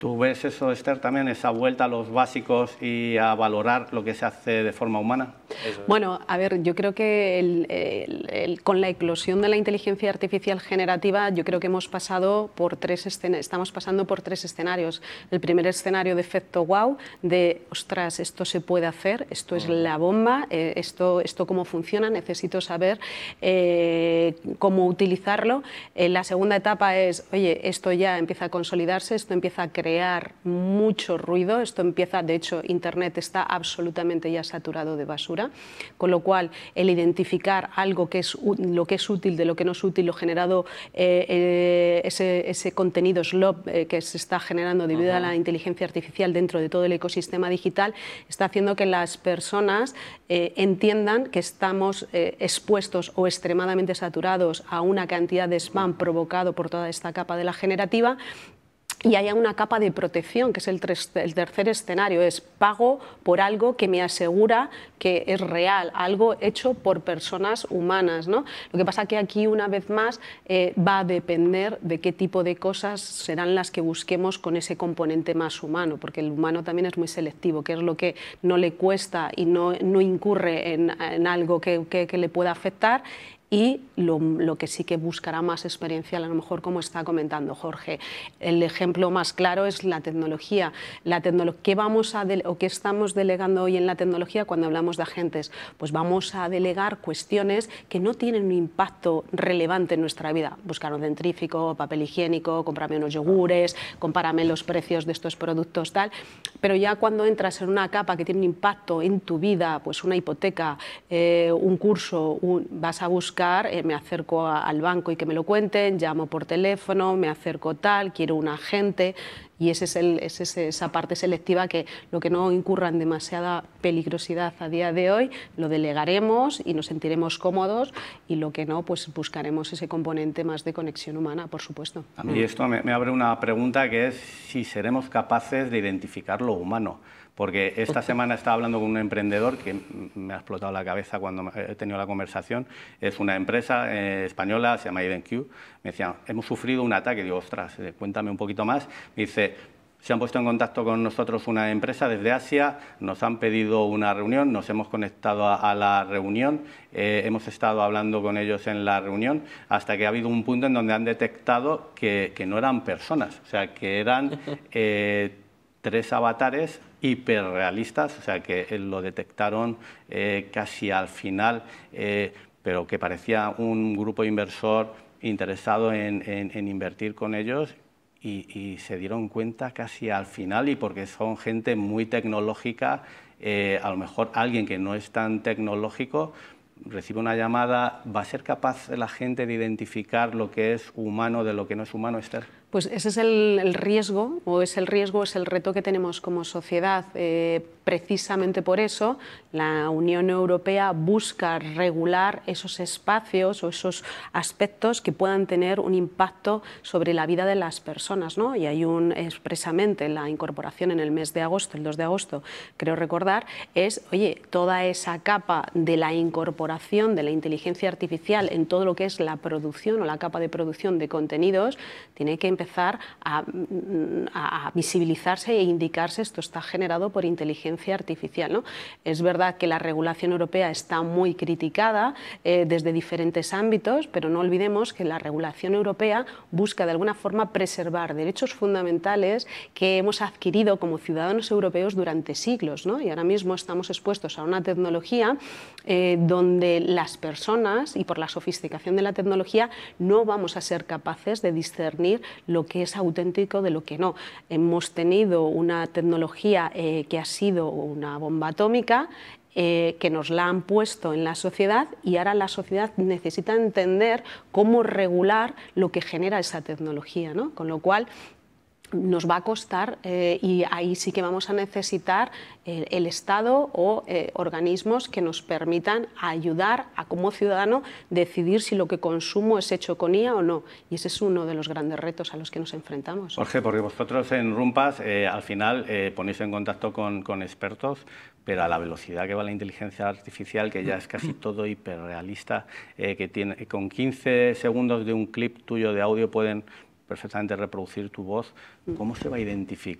¿Tú ves eso, Esther, también, esa vuelta a los básicos y a valorar lo que se hace de forma humana? Bueno, a ver, yo creo que con la eclosión de la inteligencia artificial generativa, yo creo que estamos pasando por tres escenarios. El primer escenario de efecto wow, de ostras, esto se puede hacer, esto es la bomba, esto cómo funciona, necesito saber cómo utilizarlo. La segunda etapa es, oye, esto ya empieza a consolidarse, esto empieza a crear mucho ruido, esto empieza, de hecho, Internet está absolutamente ya saturado de basura, con lo cual el identificar algo que es lo que es útil de lo que no es útil, lo generado, ese contenido slop que se está generando debido a la inteligencia artificial dentro de todo el ecosistema digital, está haciendo que las personas entiendan que estamos expuestos o extremadamente saturados a una cantidad de spam provocado por toda esta capa de la generativa. Y haya una capa de protección, que es el tercer escenario, es pago por algo que me asegura que es real, algo hecho por personas humanas, ¿no? Lo que pasa que aquí, una vez más, va a depender de qué tipo de cosas serán las que busquemos con ese componente más humano, porque el humano también es muy selectivo, que es lo que no le cuesta y no incurre en algo que le pueda afectar. Y lo que sí que buscará más experiencial, a lo mejor como está comentando Jorge. El ejemplo más claro es la tecnología. ¿Qué estamos delegando hoy en la tecnología cuando hablamos de agentes? Pues vamos a delegar cuestiones que no tienen un impacto relevante en nuestra vida. Buscar un dentífrico, papel higiénico, cómprame unos yogures, compárame los precios de estos productos, tal. Pero ya cuando entras en una capa que tiene un impacto en tu vida, pues una hipoteca, un curso, vas a buscar, me acerco al banco y que me lo cuenten, llamo por teléfono, me acerco tal, quiero un agente, y es esa parte selectiva que lo que no incurra en demasiada peligrosidad a día de hoy, lo delegaremos y nos sentiremos cómodos, y lo que no, pues buscaremos ese componente más de conexión humana, por supuesto. A mí esto me abre una pregunta, que es si seremos capaces de identificar lo humano. Porque esta semana estaba hablando con un emprendedor que me ha explotado la cabeza cuando he tenido la conversación. Es una empresa española, se llama IdenQ. Me decía, hemos sufrido un ataque. Digo, ostras, cuéntame un poquito más. Me dice, se han puesto en contacto con nosotros una empresa desde Asia, nos han pedido una reunión, nos hemos conectado a la reunión, hemos estado hablando con ellos en la reunión, hasta que ha habido un punto en donde han detectado que no eran personas, o sea, que eran 3 avatares hiperrealistas, o sea, que lo detectaron casi al final, pero que parecía un grupo inversor interesado en invertir con ellos, y se dieron cuenta casi al final, y porque son gente muy tecnológica, a lo mejor alguien que no es tan tecnológico recibe una llamada. ¿Va a ser capaz la gente de identificar lo que es humano de lo que no es humano, Esther? Pues ese es el riesgo, es el reto que tenemos como sociedad. Precisamente por eso la Unión Europea busca regular esos espacios o esos aspectos que puedan tener un impacto sobre la vida de las personas, ¿no? Y hay expresamente la incorporación en el mes de agosto, el 2 de agosto, creo recordar, es, oye, toda esa capa de la incorporación de la inteligencia artificial en todo lo que es la producción o la capa de producción de contenidos, tiene que empezar a visibilizarse e indicarse, esto está generado por inteligencia artificial, ¿no? Es verdad que la regulación europea está muy criticada desde diferentes ámbitos, pero no olvidemos que la regulación europea busca de alguna forma preservar derechos fundamentales que hemos adquirido como ciudadanos europeos durante siglos, ¿no? Y ahora mismo estamos expuestos a una tecnología donde las personas, y por la sofisticación de la tecnología, no vamos a ser capaces de discernir lo que es auténtico de lo que no. Hemos tenido una tecnología que ha sido una bomba atómica, que nos la han puesto en la sociedad, y ahora la sociedad necesita entender cómo regular lo que genera esa tecnología, ¿no? Con lo cual nos va a costar, y ahí sí que vamos a necesitar el Estado o organismos que nos permitan ayudar a, como ciudadano, decidir si lo que consumo es hecho con IA o no. Y ese es uno de los grandes retos a los que nos enfrentamos. Jorge, porque vosotros en Rumpas al final ponéis en contacto con expertos, pero a la velocidad que va la inteligencia artificial, que ya es casi todo hiperrealista, que con 15 segundos de un clip tuyo de audio pueden perfectamente reproducir tu voz, ¿cómo se va a identificar